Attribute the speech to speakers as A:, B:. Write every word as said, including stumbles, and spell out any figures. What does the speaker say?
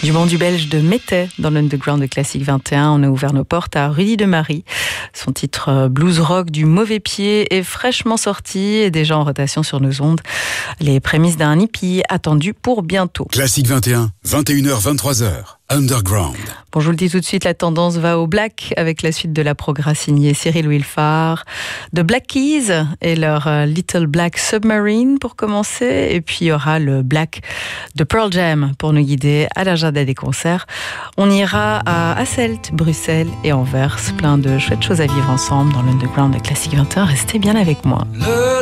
A: Du bon du belge de Métais dans l'Underground de Classique vingt et un. On a ouvert nos portes à Rudy de Marie. Son titre blues rock du mauvais pied est fraîchement sorti et déjà en rotation sur nos ondes. Les prémices d'un hippie attendu pour bientôt.
B: Classique vingt et un, vingt et une heures vingt-trois heures. Underground.
A: Bon, je vous le dis tout de suite, la tendance va au black avec la suite de la progra signée Cyril Wilfard, de Black Keys et leur Little Black Submarine pour commencer. Et puis il y aura le black de Pearl Jam pour nous guider à l'agenda des concerts. On ira à Hasselt, Bruxelles et Anvers. Plein de chouettes choses à vivre ensemble dans l'Underground de Classique vingt et un. Restez bien avec moi. Le